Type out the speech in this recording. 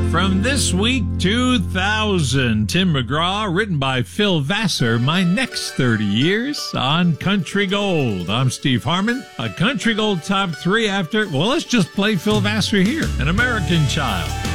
From This Week 2000, Tim McGraw, written by Phil Vassar, My Next 30 Years on Country Gold. I'm Steve Harmon. A Country Gold Top 3 after, well, let's just play Phil Vassar here. An American Child.